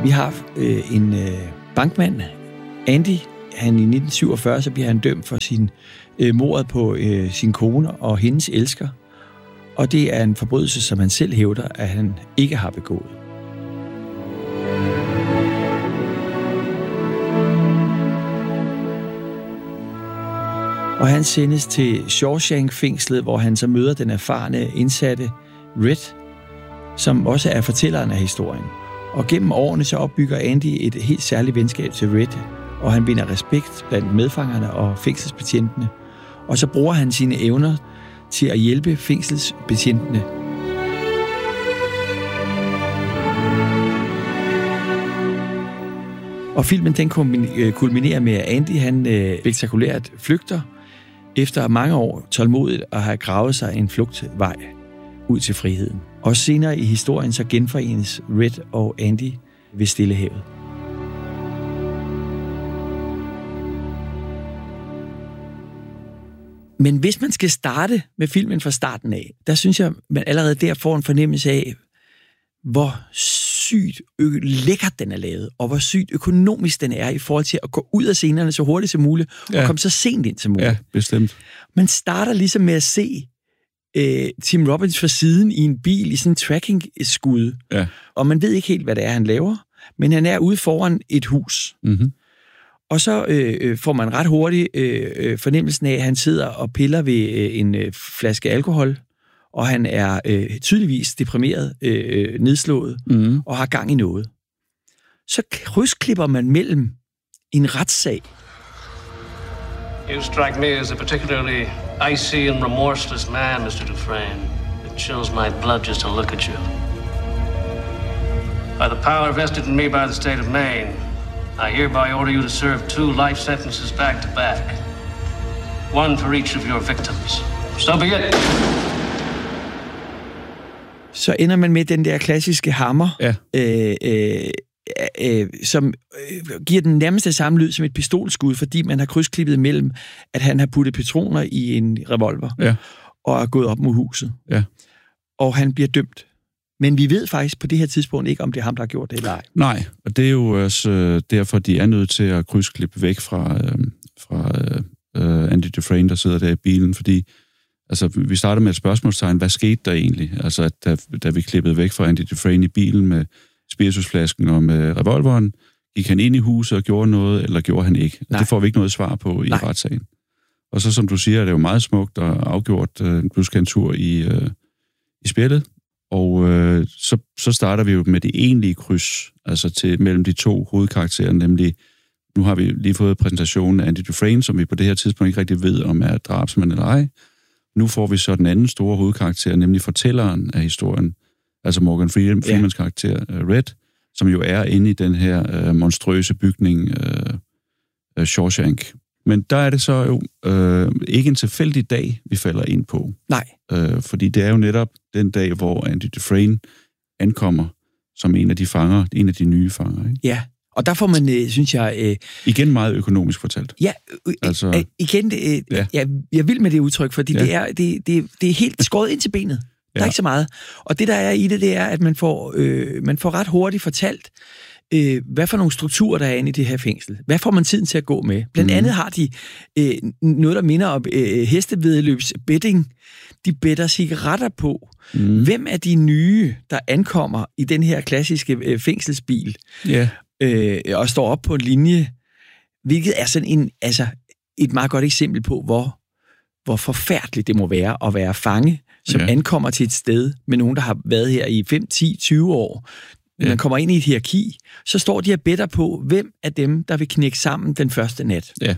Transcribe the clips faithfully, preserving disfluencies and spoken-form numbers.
Vi har øh, en øh, bankmand, Andy. Han i nitten syvogfyrre, så bliver han dømt for sin øh, mordet på øh, sin kone og hendes elsker. Og det er en forbrydelse, som han selv hævder, at han ikke har begået. Og han sendes til Shawshank-fængslet, hvor han så møder den erfarne indsatte Red, som også er fortælleren af historien. Og gennem årene så opbygger Andy et helt særligt venskab til Red, og han vinder respekt blandt medfangerne og fængselsbetjentene. Og så bruger han sine evner til at hjælpe fængselsbetjentene. Og filmen den kulminerer med, at Andy han øh, spektakulært flygter efter mange år tålmodigt at have gravet sig en flugtvej ud til friheden. Og senere i historien så genforenes Red og Andy ved Stillehavet. Men hvis man skal starte med filmen fra starten af, der synes jeg, man allerede der får en fornemmelse af, hvor sygt ø- lækkert den er lavet, og hvor sygt økonomisk den er i forhold til at gå ud af scenerne så hurtigt som muligt, ja. Og komme så sent ind som muligt. Ja, bestemt. Man starter ligesom med at se øh, Tim Robbins fra siden i en bil i sådan en tracking-skud, ja. Og man ved ikke helt, hvad det er, han laver, men han er ude foran et hus. Mm-hmm. Og så øh, får man ret hurtigt øh, fornemmelsen af, at han sidder og piller ved øh, en øh, flaske alkohol, og han er øh, tydeligvis deprimeret, øh, nedslået, mm. og har gang i noget. Så krydsklipper man mellem en retssag. You strike me as a particularly icy and remorseless man, mister Dufresne. It chills my blood just to look at you. By the power vested in me by the state of Maine, I hereby order you to serve two life sentences back to back. One for each of your victims. So be it. Så ender man med den der klassiske hammer, ja. øh, øh, øh, som øh, giver den nærmeste samme lyd som et pistolskud, fordi man har krydsklippet mellem, at han har puttet patroner i en revolver, ja. Og er gået op mod huset. Ja. Og han bliver dømt. Men vi ved faktisk på det her tidspunkt ikke, om det er ham, der har gjort det eller ej. Nej, og det er jo også øh, derfor, de er nødt til at krydsklippe væk fra, øh, fra øh, Andy Dufresne, der sidder der i bilen, fordi altså, vi starter med et spørgsmålstegn. Hvad skete der egentlig? Altså, at da, da vi klippede væk fra Andy Dufresne i bilen med spiritusflasken og med revolveren, gik han ind i huset og gjorde noget, eller gjorde han ikke? Nej. Det får vi ikke noget svar på i Nej. retssagen. Og så, som du siger, er det jo meget smukt og afgjort øh, en pluskantur i, øh, i spillet. Og øh, så, så starter vi jo med det egentlige kryds, altså til, mellem de to hovedkarakterer, nemlig, nu har vi lige fået præsentationen af Andy Dufresne, som vi på det her tidspunkt ikke rigtig ved, om er drabsmand eller ej. Nu får vi så den anden store hovedkarakter, nemlig fortælleren af historien, altså Morgan Freemans ja. karakter, uh, Red, som jo er inde i den her uh, monstrøse bygning, uh, uh, Shawshank. Men der er det så jo uh, ikke en tilfældig dag, vi falder ind på. Nej. Uh, fordi det er jo netop den dag, hvor Andy Dufresne ankommer som en af de fanger, en af de nye fanger. Ikke? Ja. Og der får man, øh, synes jeg... Øh, igen meget økonomisk fortalt. Ja, øh, altså, øh, igen, øh, ja. jeg, jeg vil med det udtryk, fordi ja. det, er, det, det, det er helt skåret ind til benet. Der ja. er ikke så meget. Og det, der er i det, det er, at man får, øh, man får ret hurtigt fortalt, øh, hvad for nogle strukturer, der er inde i det her fængsel. Hvad får man tiden til at gå med? Blandt mm. andet har de øh, noget, der minder om øh, hestevedløbs betting. De better cigaretter på. Mm. Hvem er de nye, der ankommer i den her klassiske øh, fængselsbil? Ja. Øh, og står op på en linje, hvilket er sådan en, altså et meget godt eksempel på, hvor, hvor forfærdeligt det må være at være fange, som ja. ankommer til et sted med nogen, der har været her i fem, ti, tyve år. Ja. Man kommer ind i et hierarki, så står de og better på, hvem af dem, der vil knække sammen den første nat. Ja.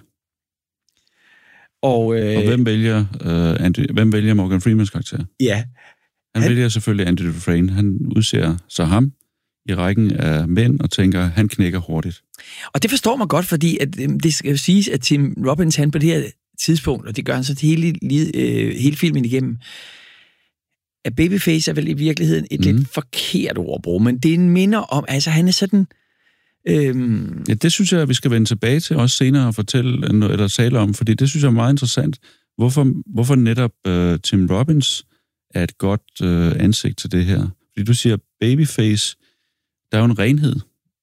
Og, øh, og hvem vælger, øh, Andy, hvem vælger Morgan Freemans karakter? Ja. Han, han vælger selvfølgelig Andy Dufresne. Han udser så ham i rækken af mænd og tænker, at han knækker hurtigt. Og det forstår man godt, fordi at, det skal jo siges, at Tim Robbins, han på det her tidspunkt, og det gør han så hele, øh, hele filmen igennem, at babyface er vel i virkeligheden et mm. lidt forkert ord at bruge, men det minder om, altså han er sådan... Øhm... Ja, det synes jeg, at vi skal vende tilbage til også senere og fortælle, eller tale om, fordi det synes jeg er meget interessant. Hvorfor, hvorfor netop øh, Tim Robbins er et godt øh, ansigt til det her? Fordi du siger, babyface, der er jo en renhed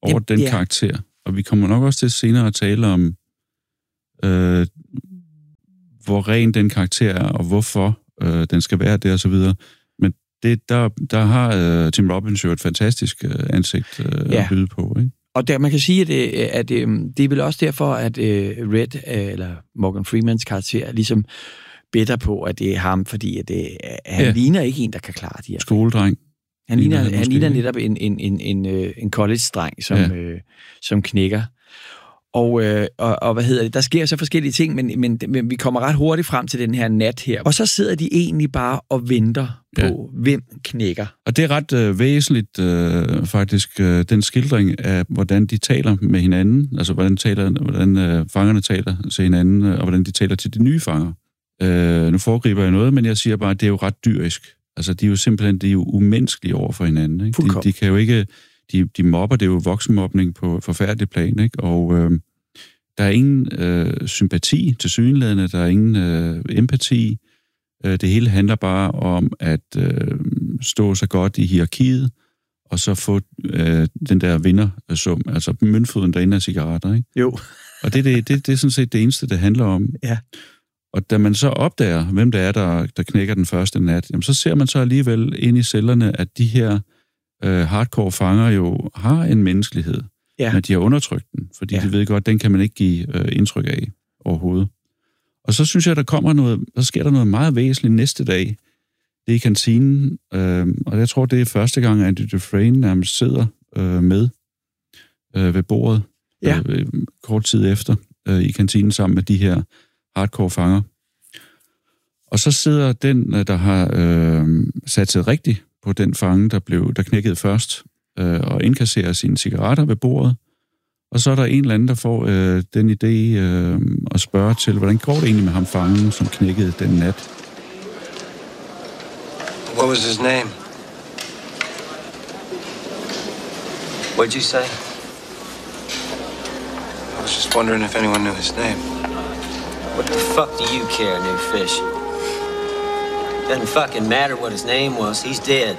over Jamen, den ja. karakter. Og vi kommer nok også til senere at tale om, øh, hvor ren den karakter er, og hvorfor øh, den skal være der, og så videre. Men det, der, der har øh, Tim Robbins jo et fantastisk øh, ansigt øh, ja. at byde på, ikke? Og der, man kan sige, at, det, at det, det er vel også derfor, at uh, Red, uh, eller Morgan Freemans karakter, ligesom bedre på, at det er ham, fordi at det, han ja. ligner ikke en, der kan klare de her. Skoledreng. Han ligner, han, han ligner netop en, en, en, en, en college-dreng, som, ja. øh, som knækker. Og, øh, og, og hvad hedder det? Der sker så forskellige ting, men, men, men vi kommer ret hurtigt frem til den her nat her. Og så sidder de egentlig bare og venter på, ja. hvem knækker. Og det er ret øh, væsentligt, øh, faktisk, øh, den skildring af, hvordan de taler med hinanden, altså hvordan, taler, hvordan øh, fangerne taler til hinanden, og hvordan de taler til de nye fanger. Øh, nu foregriber jeg noget, men jeg siger bare, at det er jo ret dyrisk. Altså, de er jo simpelthen de er jo umenneskelige over for hinanden. Ikke? De, de kan jo ikke... De, de mobber, det er jo voksenmobning på forfærdelig plan, ikke? Og øh, der er ingen øh, sympati til synlædende, der er ingen øh, empati. Øh, det hele handler bare om at øh, stå så godt i hierarkiet, og så få øh, den der vindersum, altså møntfoden derinde af cigaretter, ikke? Jo. Og det, det, det, det er sådan set det eneste, det handler om. Ja. Og da man så opdager, hvem det er, der, der knækker den første nat, jamen, så ser man så alligevel ind i cellerne, at de her øh, hardcore fanger jo har en menneskelighed, ja. men de har undertrykt den, fordi ja. de ved godt, at den kan man ikke give øh, indtryk af overhovedet. Og så synes jeg, der kommer noget, der sker der noget meget væsentligt næste dag. Det er i kantinen, øh, og jeg tror, det er første gang, at Andy Dufresne nærmest sidder øh, med øh, ved bordet, ja. øh, kort tid efter, øh, i kantinen sammen med de her hardcore fanger. Og så sidder den, der har øh, sat sig rigtigt på den fange, der blev der knækkede først, øh, og indkasserer sine cigaretter ved bordet. Og så er der en eller anden, der får øh, den idé øh, at spørge til, hvordan går det egentlig med ham fangen, som knækkede den nat? What was his name? What'd you say? I was just wondering if anyone knew his name. What the fuck do you care, new fish? Doesn't fucking matter what his name was. He's dead.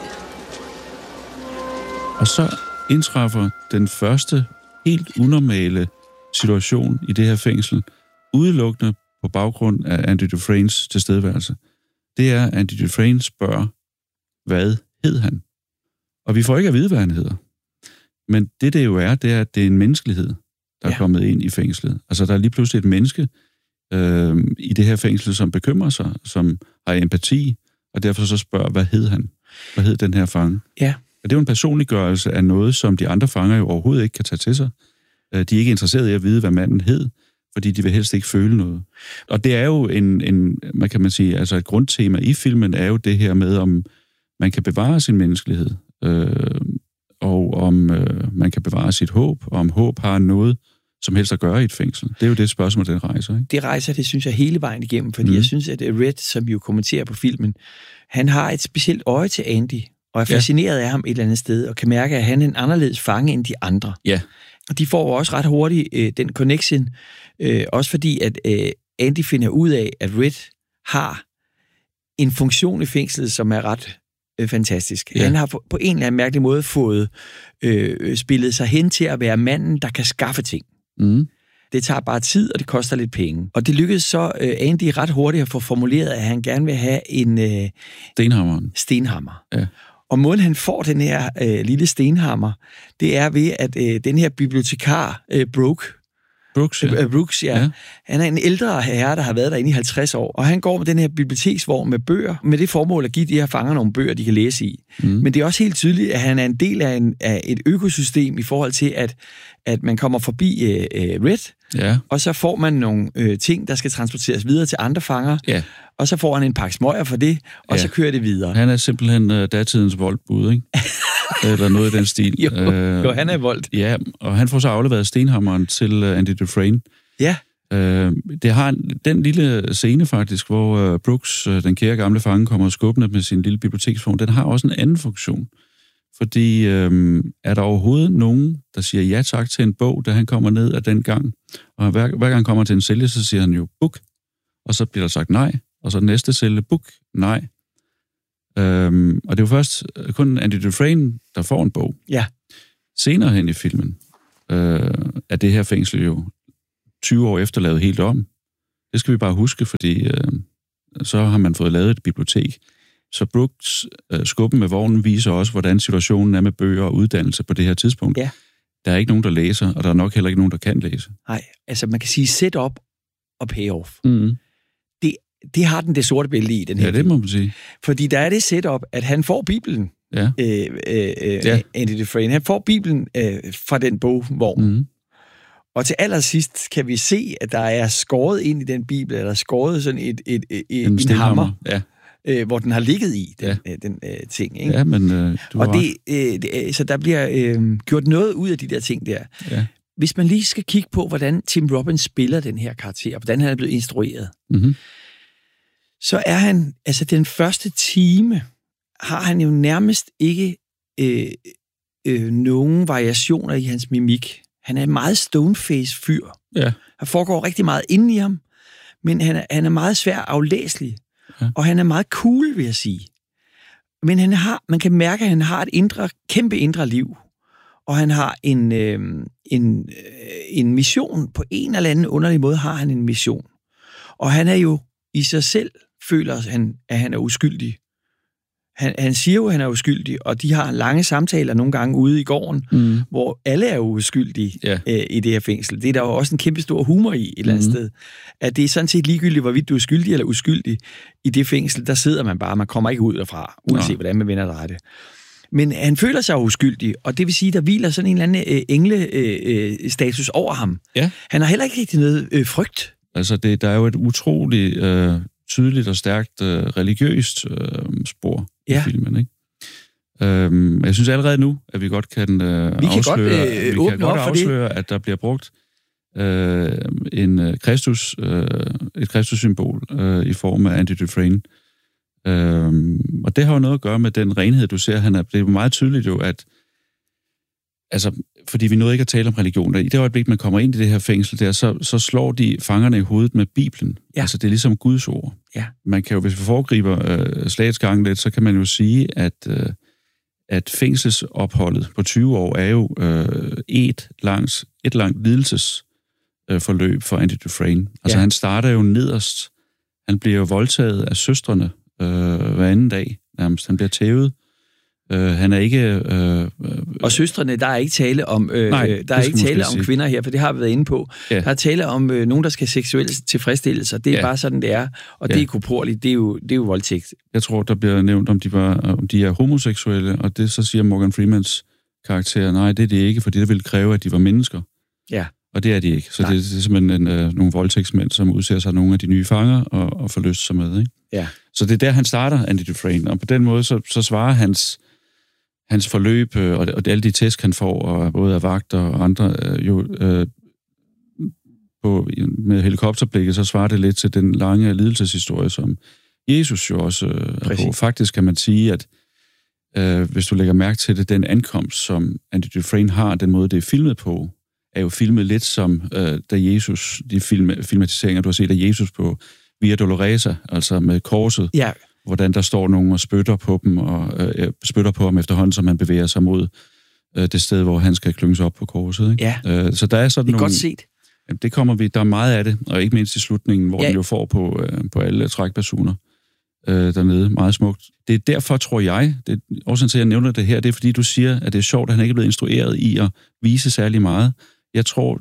Og så indtræffer den første helt unormale situation i det her fængsel, udelukkende på baggrund af Andy Dufresnes tilstedeværelse. Det er, at Andy Dufresne spørger, hvad hed han? Og vi får ikke at vide, hvad han hedder. Men det, det jo er, det er, at det er en menneskelighed, der ja. er kommet ind i fængslet. Altså, der er lige pludselig et menneske øh, i det her fængsel, som bekymrer sig, som har empati, og derfor så spørger, hvad hed han? Hvad hed den her fange? Ja. Og det er jo en personliggørelse af noget, som de andre fanger jo overhovedet ikke kan tage til sig. De er ikke interesserede i at vide, hvad manden hed, fordi de vil helst ikke føle noget. Og det er jo en, en man kan man sige, altså et grundtema i filmen er jo det her med, om man kan bevare sin menneskelighed, øh, og om øh, man kan bevare sit håb, og om håb har noget som helst at gøre i et fængsel. Det er jo det spørgsmål, den rejser, ikke? Det rejser, det synes jeg, hele vejen igennem, fordi mm. jeg synes, at Red, som jo kommenterer på filmen, han har et specielt øje til Andy, og er fascineret ja. af ham et eller andet sted, og kan mærke, at han er en anderledes fange end de andre. Ja. Og de får også ret hurtigt øh, den connection, øh, også fordi, at øh, Andy finder ud af, at Red har en funktion i fængslet, som er ret øh, fantastisk. Ja. Han har på en eller anden mærkelig måde fået øh, spillet sig hen til at være manden, der kan skaffe ting. Mm. Det tager bare tid, og det koster lidt penge. Og det lykkedes så øh, Andy ret hurtigt at få formuleret, at han gerne vil have en øh, stenhammeren. stenhammer. Ja. Og måden han får den her øh, lille stenhammer, det er ved, at øh, den her bibliotekar, øh, Brooke, Brooks, ja. Øh, Brooks ja. ja. Han er en ældre herre, der har været derinde i halvtreds år, og han går med den her biblioteksvogn med bøger, med det formål at give de her fanger nogle bøger, de kan læse i. Mm. Men det er også helt tydeligt, at han er en del af, en, af et økosystem i forhold til, at, at man kommer forbi øh, Red, ja. og så får man nogle øh, ting, der skal transporteres videre til andre fanger, ja. og så får han en pakke smøger for det, og ja. så kører det videre. Han er simpelthen uh, datidens voldbud, ikke? Eller noget i den stil. jo, uh, jo, han er voldt. Ja, og han får så afleveret stenhammeren til uh, Andy Dufresne. Ja. Uh, det har den lille scene faktisk, hvor uh, Brooks, uh, den kære gamle fange, kommer skubbende med sin lille biblioteksvogn. Den har også en anden funktion. Fordi uh, er der overhovedet nogen, der siger ja tak til en bog, da han kommer ned af den gang? Og hver, hver gang han kommer til en sælger, så siger han jo book. Og så bliver der sagt nej. Og så næste celle, book, nej. Øhm, og det er jo først kun Andy Dufresne, der får en bog. Ja. Senere hen i filmen, øh, er det her fængsel jo tyve år efter lavet helt om. Det skal vi bare huske, fordi øh, så har man fået lavet et bibliotek. Så Brooks øh, skubben med vognen viser også, hvordan situationen er med bøger og uddannelse på det her tidspunkt. Ja. Der er ikke nogen, der læser, og der er nok heller ikke nogen, der kan læse. Nej, altså man kan sige set-up og payoff. Mm. Det, det har den det sorte billede i, den her Ja, det må man sige. Fordi der er det setup, at han får Bibelen, ja. øh, øh, ja. Andy Dufresne. Han får Bibelen øh, fra den bogvogn. Mm. Og til allersidst kan vi se, at der er skåret ind i den Bibel, eller skåret sådan et, et, et, et, en, en hammer, ja. øh, hvor den har ligget i, den, ja. øh, den øh, ting. Ikke? Ja, men øh, du og det, øh, det, så der bliver øh, gjort noget ud af de der ting der. Ja. Hvis man lige skal kigge på, hvordan Tim Robbins spiller den her karakter, hvordan han er blevet instrueret, mm-hmm. så er han, altså den første time, har han jo nærmest ikke øh, øh, nogen variationer i hans mimik. Han er en meget stoneface fyr. Ja. Der foregår rigtig meget inde i ham, men han er, han er meget svær aflæselig. Ja. Og han er meget cool, vil jeg sige. Men han har, man kan mærke, at han har et indre, kæmpe indre liv. Og han har en, øh, en, øh, en mission. På en eller anden underlig måde har han en mission. Og han er jo i sig selv, føler han, at han er uskyldig. Han, han siger jo, at han er uskyldig, og de har lange samtaler nogle gange ude i gården, mm. hvor alle er uskyldige yeah. øh, i det her fængsel. Det er der jo også en kæmpe stor humor i et eller andet mm. sted. At det er sådan set ligegyldigt, hvorvidt du er skyldig eller uskyldig. I det fængsel, der sidder man bare, man kommer ikke ud derfra, uanset no. hvordan man vender det rette. Men han føler sig uskyldig, og det vil sige, der hviler sådan en eller anden øh, engle-status øh, over ham. Yeah. Han har heller ikke rigtig noget øh, frygt. Altså, det, der er jo et utroligt øh, tydeligt og stærkt øh, religiøst øh, spor ja. i filmen, ikke? Øhm, jeg synes allerede nu, at vi godt kan øh, vi kan afsløre, godt, øh, vi kan godt afsløre det. at der bliver brugt øh, en øh, Kristus, øh, et Kristus-symbol øh, i form af Andy Dufresne. Øhm, og det har jo noget at gøre med den renhed, du ser. Han er, det er meget tydeligt jo, at altså, fordi vi nåede ikke at tale om religion. I det øjeblik, man kommer ind i det her fængsel der, så, så slår de fangerne i hovedet med Bibelen. Ja. Altså, det er ligesom Guds ord. Ja. Man kan jo, hvis vi foregriber øh, slagets gang lidt, så kan man jo sige, at, øh, at fængselsopholdet på tyve år er jo øh, et, langs, et langt lidelsesforløb øh, for Andy Dufresne. Altså, ja. han starter jo nederst. Han bliver jo voldtaget af søstrene øh, hver anden dag, nærmest. Han bliver tævet. Uh, han er ikke... Uh, uh, og søstrene, der er ikke tale om, uh, nej, der er ikke tale om sige. kvinder her, for det har vi været inde på. Ja. Der er tale om uh, nogen, der skal seksuelle tilfredsstillelser. Det er ja. bare sådan, det er. Og ja. det er korporligt. Det er jo, det er jo voldtægt. Jeg tror, der bliver nævnt, om de, var, om de er homoseksuelle, og det så siger Morgan Freemans karakter, nej, det er det ikke, fordi det ville kræve, at de var mennesker. Ja. Og det er de ikke. Så det, det er simpelthen en, uh, nogle voldtægtsmænd, som udser sig nogle af de nye fanger og, og får lyst sig med. Ikke? Ja. Så det er der, han starter, Andy Dufresne. Og på den måde, så, så svarer hans... hans forløb, og, og alle de tæsk, han får, og både af vagter og andre, øh, jo, øh, på, med helikopterblikket, så svarer det lidt til den lange lidelseshistorie, som Jesus jo også øh, er på. Faktisk kan man sige, at øh, hvis du lægger mærke til det, den ankomst, som Andy Dufresne har, den måde, det er filmet på, er jo filmet lidt som, øh, da Jesus, de film, filmatiseringer, du har set af Jesus på Via Dolorosa, altså med korset, ja. hvordan der står nogen og spytter på dem, og øh, spytter på ham efterhånden, som han bevæger sig mod øh, det sted, hvor han skal klynges op på korset. Ikke? Ja, øh, så der er sådan det er nogle, godt set. Jamen, det kommer vi, der er meget af det, og ikke mindst i slutningen, hvor ja. den jo får på, øh, på alle trækpersoner øh, dernede. Meget smukt. Det er derfor, tror jeg, det er årsagen til, at jeg nævner det her, det er fordi, du siger, at det er sjovt, at han ikke er blevet instrueret i at vise særlig meget. Jeg tror,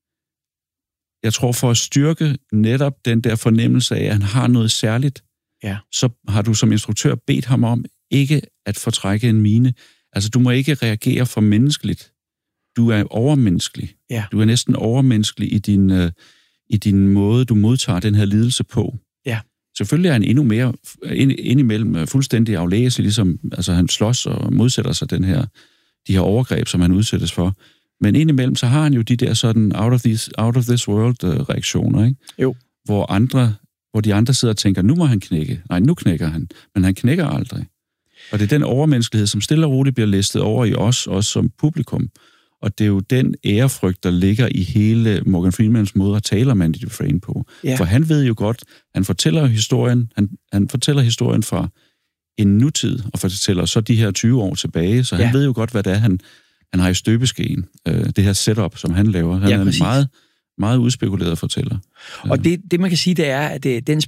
jeg tror for at styrke netop den der fornemmelse af, at han har noget særligt, ja. så har du som instruktør bedt ham om ikke at fortrække en mine. Altså, du må ikke reagere for menneskeligt. Du er overmenneskelig. Ja. Du er næsten overmenneskelig i din, uh, i din måde, du modtager den her lidelse på. Ja. Selvfølgelig er han endnu mere ind, indimellem fuldstændig aflæselig, ligesom altså, han slås og modsætter sig den her, de her overgreb, som han udsættes for. Men indimellem, så har han jo de der sådan out of this, out of this world uh, reaktioner, ikke? Jo. Hvor andre, hvor de andre sidder og tænker, nu må han knække. Nej, nu knækker han. Men han knækker aldrig. Og det er den overmenneskelighed, som stille og roligt bliver listet over i os, også som publikum. Og det er jo den ærefrygt, der ligger i hele Morgan Freemans måde at tale om Andy Dufresne på. Ja. For han ved jo godt, han fortæller historien, han, han fortæller historien fra en nutid, og fortæller så de her tyve år tilbage, så han ja. ved jo godt, hvad det er, han, han har i støbeskeen øh, det her setup, som han laver. Han ja, er en meget, meget udspekuleret fortæller. Og det, det, man kan sige, det er, at det, den